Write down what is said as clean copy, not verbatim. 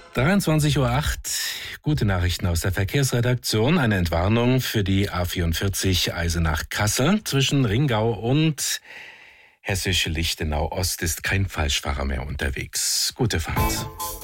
23:08 Uhr. Gute Nachrichten aus der Verkehrsredaktion. Eine Entwarnung für die A44 Eisenach-Kassel. Zwischen Ringau und Hessische Lichtenau Ost ist kein Falschfahrer mehr unterwegs. Gute Fahrt.